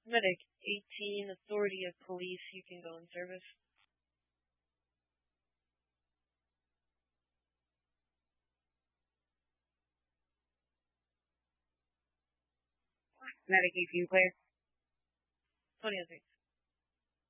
Medic 18, authority of police, you can go in service. Medic 18, clear. 20-6.